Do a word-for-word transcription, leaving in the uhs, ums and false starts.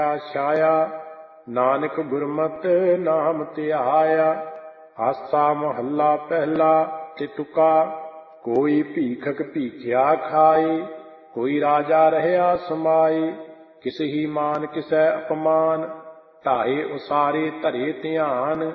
ਛਾਇਆ ਨਾਨਕ ਗੁਰਮਤਿ ਨਾਮ ਧਿਆਇਆ। ਆਸਾ ਮਹੱਲਾ ਪਹਿਲਾ ਤਿਤੁਕਾ। ਕੋਈ ਭੀਖਕ ਭੀਖਿਆ ਖਾਏ, ਕੋਈ ਰਾਜਾ ਰਹਿਆ ਸਮਾਏ। ਕਿਸਹੀ ਮਾਨ ਕਿਸੈ ਅਪਮਾਨ, ਢਾਏ ਉਸਾਰੇ ਧਰੇ ਧਿਆਨ।